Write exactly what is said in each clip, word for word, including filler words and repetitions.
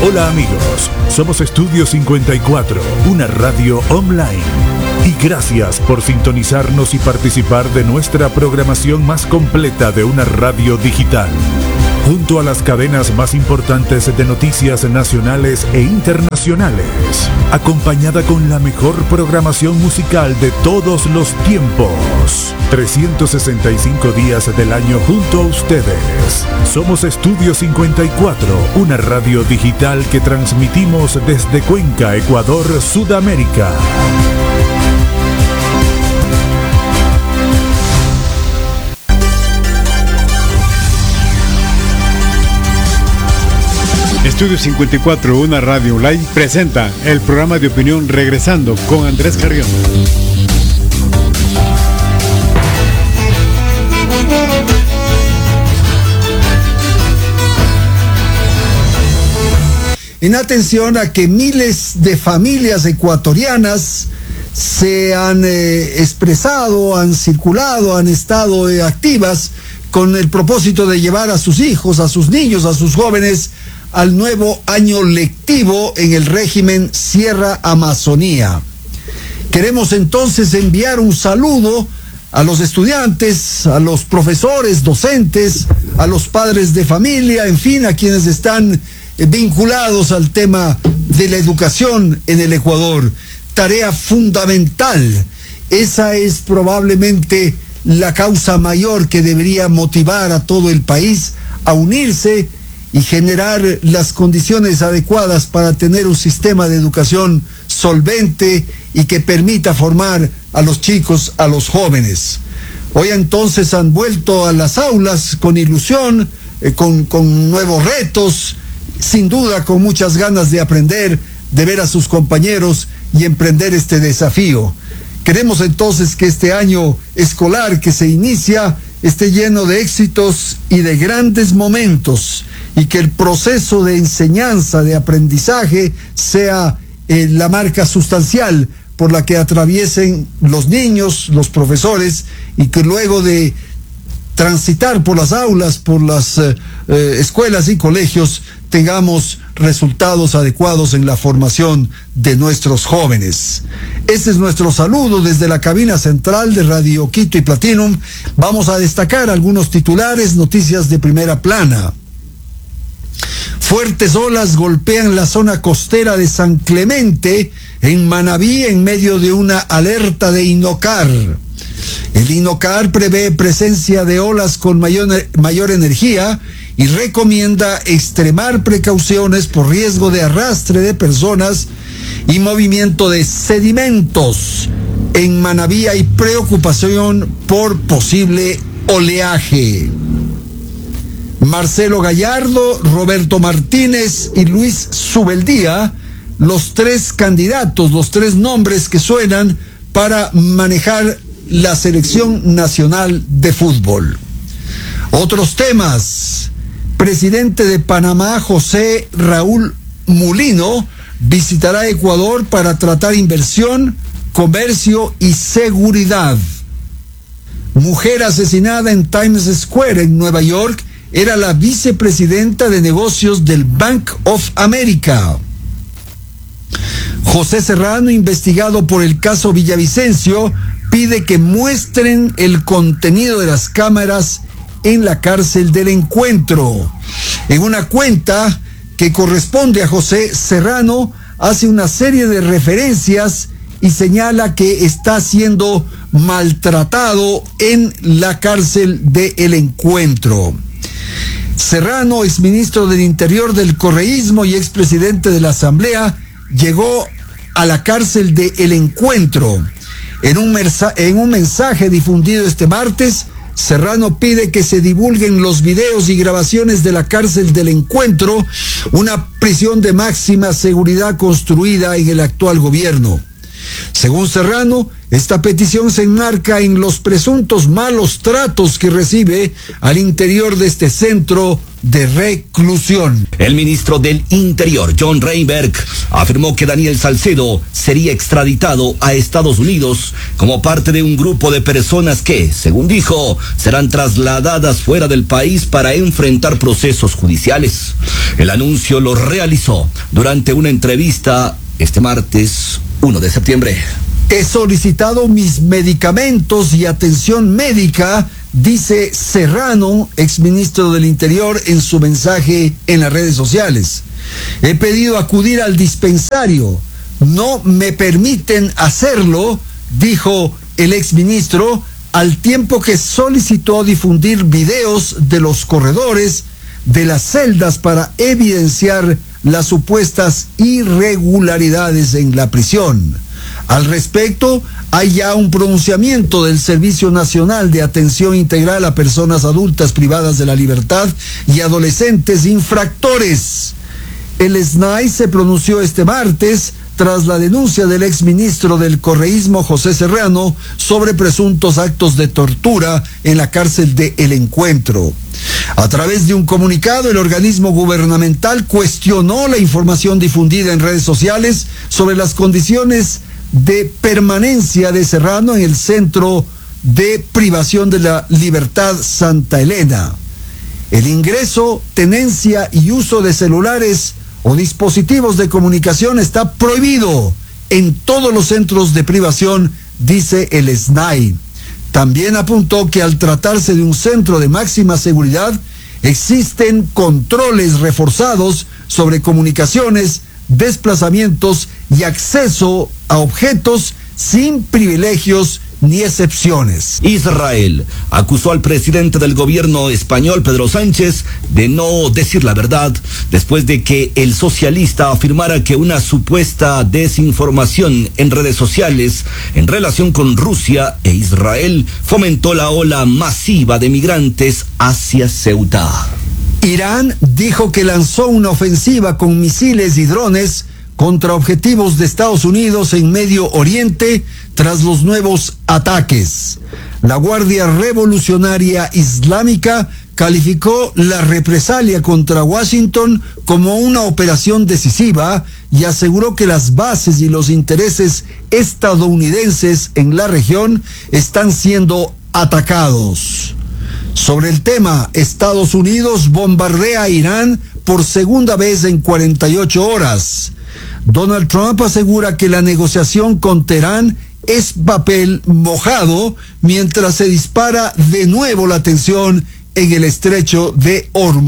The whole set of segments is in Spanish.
Hola amigos, somos Estudio cincuenta y cuatro, una radio online. Y gracias por sintonizarnos y participar de nuestra programación más completa de una radio digital. Junto a las cadenas más importantes de noticias nacionales e internacionales, acompañada con la mejor programación musical de todos los tiempos. trescientos sesenta y cinco días del año junto a ustedes. Somos Estudio cincuenta y cuatro, una radio digital que transmitimos desde Cuenca, Ecuador, Sudamérica. Estudio cincuenta y cuatro, una radio online, presenta el programa de opinión Regresando con Andrés Carrión. En atención a que miles de familias ecuatorianas se han eh, expresado, han circulado, han estado eh, activas con el propósito de llevar a sus hijos, a sus niños, a sus jóvenes al nuevo año lectivo en el régimen Sierra Amazonía. Queremos entonces enviar un saludo a los estudiantes, a los profesores, docentes, a los padres de familia, en fin, a quienes están vinculados al tema de la educación en el Ecuador. Tarea fundamental. Esa es probablemente la causa mayor que debería motivar a todo el país a unirse y generar las condiciones adecuadas para tener un sistema de educación solvente y que permita formar a los chicos, a los jóvenes. Hoy entonces han vuelto a las aulas con ilusión, eh, con, con nuevos retos, sin duda con muchas ganas de aprender, de ver a sus compañeros y emprender este desafío. Queremos entonces que este año escolar que se inicia esté lleno de éxitos y de grandes momentos, y que el proceso de enseñanza, de aprendizaje, sea eh, la marca sustancial por la que atraviesen los niños, los profesores, y que luego de transitar por las aulas, por las eh, eh, escuelas y colegios, tengamos resultados adecuados en la formación de nuestros jóvenes. Este es nuestro saludo desde la cabina central de Radio Quito y Platinum. Vamos a destacar algunos titulares, noticias de primera plana. Fuertes olas golpean la zona costera de San Clemente, en Manabí, en medio de una alerta de INOCAR. El INOCAR prevé presencia de olas con mayor, mayor energía y recomienda extremar precauciones por riesgo de arrastre de personas y movimiento de sedimentos. En Manabí hay preocupación por posible oleaje. Marcelo Gallardo, Roberto Martínez y Luis Subeldía, los tres candidatos, los tres nombres que suenan para manejar la selección nacional de fútbol. Otros temas. Presidente de Panamá, José Raúl Mulino, visitará Ecuador para tratar inversión, comercio y seguridad. Mujer asesinada en Times Square, en Nueva York, era la vicepresidenta de negocios del Bank of America. José Serrano, investigado por el caso Villavicencio, pide que muestren el contenido de las cámaras en la cárcel del Encuentro. En una cuenta que corresponde a José Serrano, hace una serie de referencias y señala que está siendo maltratado en la cárcel del Encuentro. Serrano, exministro del Interior del correísmo y expresidente de la Asamblea, llegó a la cárcel de El Encuentro. En un, en un mensaje difundido este martes, Serrano pide que se divulguen los videos y grabaciones de la cárcel del Encuentro, una prisión de máxima seguridad construida en el actual gobierno. Según Serrano, esta petición se enmarca en los presuntos malos tratos que recibe al interior de este centro de reclusión. El ministro del Interior, John Reinberg, afirmó que Daniel Salcedo sería extraditado a Estados Unidos como parte de un grupo de personas que, según dijo, serán trasladadas fuera del país para enfrentar procesos judiciales. El anuncio lo realizó durante una entrevista este martes primero de septiembre. He solicitado mis medicamentos y atención médica, dice Serrano, exministro del Interior, en su mensaje en las redes sociales. He pedido acudir al dispensario. No me permiten hacerlo, dijo el exministro, al tiempo que solicitó difundir videos de los corredores de las celdas para evidenciar las supuestas irregularidades en la prisión. Al respecto, hay ya un pronunciamiento del Servicio Nacional de Atención Integral a Personas Adultas Privadas de la Libertad y Adolescentes Infractores. El S N A I se pronunció este martes tras la denuncia del exministro del Correísmo, José Serrano, sobre presuntos actos de tortura en la cárcel de El Encuentro. A través de un comunicado, el organismo gubernamental cuestionó la información difundida en redes sociales sobre las condiciones de permanencia de Serrano en el Centro de Privación de la Libertad Santa Elena. El ingreso, tenencia y uso de celulares o dispositivos de comunicación está prohibido en todos los centros de privación, dice el S N A I. También apuntó que al tratarse de un centro de máxima seguridad, existen controles reforzados sobre comunicaciones, desplazamientos y acceso a objetos sin privilegios ni excepciones. Israel acusó al presidente del gobierno español, Pedro Sánchez, de no decir la verdad después de que el socialista afirmara que una supuesta desinformación en redes sociales en relación con Rusia e Israel fomentó la ola masiva de migrantes hacia Ceuta. Irán dijo que lanzó una ofensiva con misiles y drones contra objetivos de Estados Unidos en Medio Oriente tras los nuevos ataques. La Guardia Revolucionaria Islámica calificó la represalia contra Washington como una operación decisiva y aseguró que las bases y los intereses estadounidenses en la región están siendo atacados. Sobre el tema, Estados Unidos bombardea a Irán por segunda vez en cuarenta y ocho horas. Donald Trump asegura que la negociación con Teherán es papel mojado mientras se dispara de nuevo la tensión en el estrecho de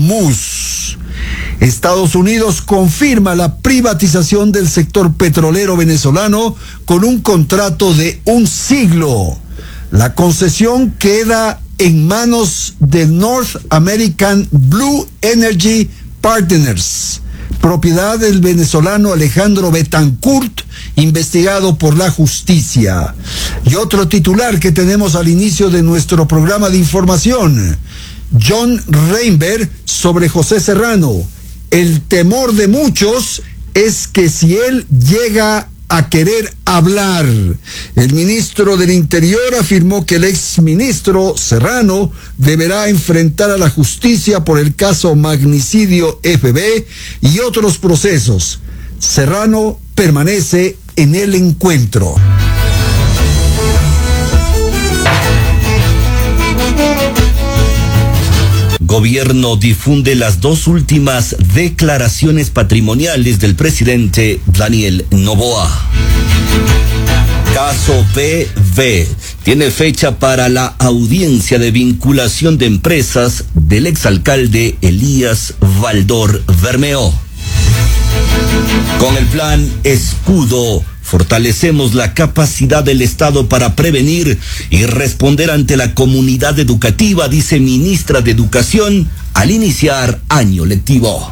Hormuz. Estados Unidos confirma la privatización del sector petrolero venezolano con un contrato de un siglo. La concesión queda en manos de North American Blue Energy Partners, propiedad del venezolano Alejandro Betancourt, investigado por la justicia. Y otro titular que tenemos al inicio de nuestro programa de información: John Reinberg sobre José Serrano. El temor de muchos es que si él llega a querer hablar. El ministro del Interior afirmó que el exministro Serrano deberá enfrentar a la justicia por el caso magnicidio F B y otros procesos. Serrano permanece en El Encuentro. Gobierno difunde las dos últimas declaraciones patrimoniales del presidente Daniel Noboa. Caso P V tiene fecha para la audiencia de vinculación de empresas del exalcalde Elías Valdor Bermeo. Con el plan Escudo, fortalecemos la capacidad del Estado para prevenir y responder ante la comunidad educativa, dice ministra de Educación al iniciar año lectivo.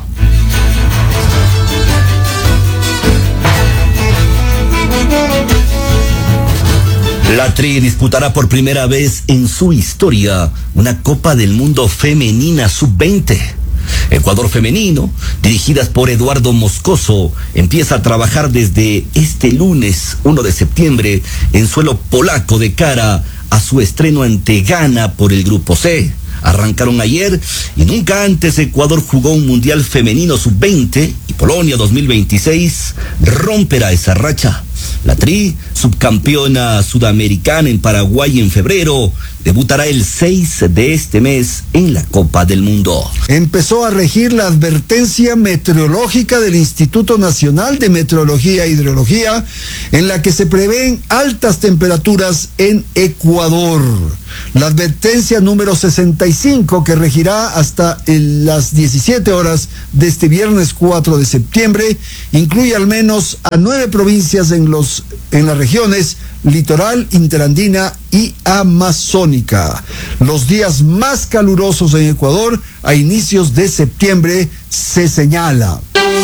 La Tri disputará por primera vez en su historia una Copa del Mundo Femenina sub veinte. Ecuador Femenino, dirigidas por Eduardo Moscoso, empieza a trabajar desde este lunes uno de septiembre en suelo polaco de cara a su estreno ante Ghana por el Grupo C. Arrancaron ayer y nunca antes Ecuador jugó un Mundial Femenino sub veinte y Polonia dos mil veintiséis romperá esa racha. La Tri, subcampeona sudamericana en Paraguay en febrero, debutará el seis de este mes en la Copa del Mundo. Empezó a regir la advertencia meteorológica del Instituto Nacional de Meteorología e Hidrología, en la que se prevén altas temperaturas en Ecuador. La advertencia número sesenta y cinco, que regirá hasta el, las diecisiete horas de este viernes cuatro de septiembre, incluye al menos a nueve provincias en, los, en las regiones litoral, interandina y amazónica. Los días más calurosos en Ecuador a inicios de septiembre se señala.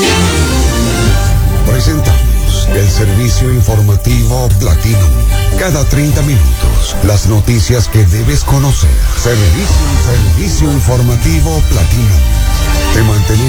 Presentamos el servicio informativo Platinum. Cada treinta minutos, las noticias que debes conocer. Servicio, servicio informativo Platinum. Te mantenemos